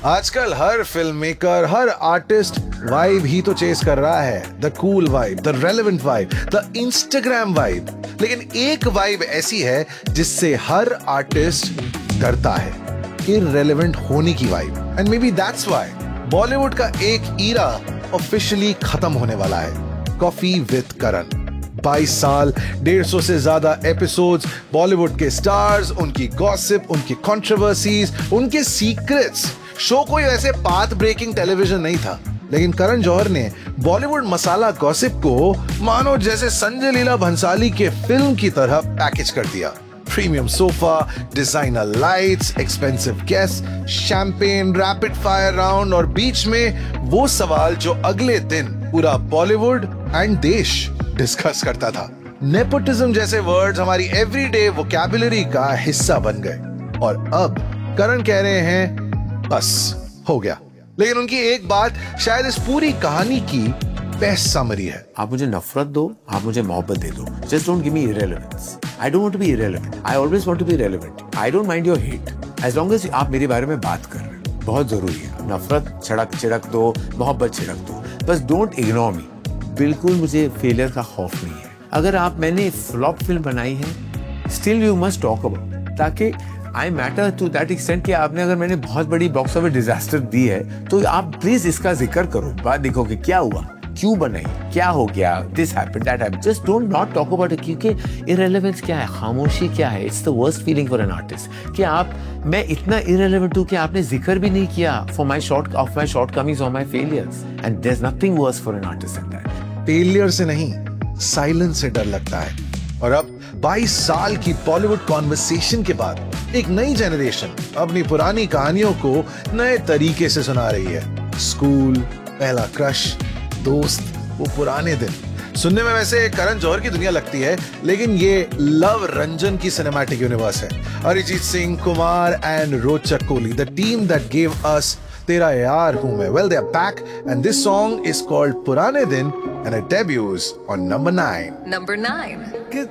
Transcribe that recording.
आजकल हर film maker, हर artist vibe ही तो chess कर रहा है। The cool vibe, the relevant vibe, the Instagram vibe. लेकिन एक वाइब ऐसी है जिससे हर आर्टिस्ट डरता है, इररेलेवेंट होने की vibe. And may be that's why Bollywood का एक ईरा ऑफिशियली खत्म होने वाला है। कॉफी विद करण। 22 साल, 150 से ज्यादा एपिसोड्स, बॉलीवुड के स्टार्स, उनकी गॉसिप, उनकी कंट्रोवर्सीज, उनके सीक्रेट्स। शो कोई वैसे पाथ ब्रेकिंग टेलीविजन नहीं था, लेकिन करण जौहर ने बॉलीवुड मसाला गॉसिप को मानो जैसे संजय लीला भंसाली के फिल्म की तरह पैकेज कर दिया। Premium sofa, designer lights, expensive guest, champagne, rapid fire round और बीच में वो सवाल जो अगले दिन पूरा बॉलीवुड एंड देश डिस्कस करता था। नेपोटिज्म जैसे वर्ड्स हमारी एवरीडे वोकैबुलरी का हिस्सा बन गए। और अब करण कह रहे हैं बस हो गया। लेकिन उनकी एक बात शायद इस पूरी कहानी की बेस्ट समरी है। आप मुझे नफरत दो, आप मुझे मोहब्बत दे दो, just don't give me इररेलेवेंस। I don't want to be irrelevant, I always want to be relevant. I don't mind your hate as long as आप मेरे बारे में बात कर रहे हो। बहुत जरूरी है, नफरत छिड़क दो, मोहब्बत छिड़क दो, बस डोंट इग्नोर मी। बिल्कुल मुझे फेलियर का खौफ नहीं है। अगर मैंने फ्लॉप फिल्म बनाई है, still you must talk about, ताकि आई मैटर टू दैट एक्सटेंट कि आपने अगर मैंने बहुत बड़ी बॉक्स ऑफिस डिजास्टर दी है तो आप प्लीज इसका जिक्र करो। बात देखो कि क्या हुआ, क्यों बनाई, क्या हो गया, this happened, that happened. Just don't not talk about it, क्योंकि इररेलेवेंस क्या है, खामोशी क्या है। It's the worst feeling for an artist कि मैं इतना इररेलेवेंट हूं कि आपने जिक्र भी नहीं किया फॉर माय शॉर्टकमिंग्स और my failures, and there is nothing verse for an artist then that. Failure से नहीं, साइलेंस से डर लगता है। और अब 22 साल की बॉलीवुड कॉन्वर्सेशन के बाद एक नई जनरेशन अपनी पुरानी कहानियों को नए तरीके से सुना रही है। स्कूल, पहला क्रश, दोस्त, वो पुराने दिन। सुनने में वैसे करण जौहर की दुनिया लगती है, लेकिन ये लव रंजन की सिनेमैटिक यूनिवर्स है। अरिजीत सिंह, कुमार एंड रोचक Kohli, the team that gave us तेरा यार हूं मैं। Well, they're back and this song is called पुराने दिन and it debuts on number 9. Number 9. कि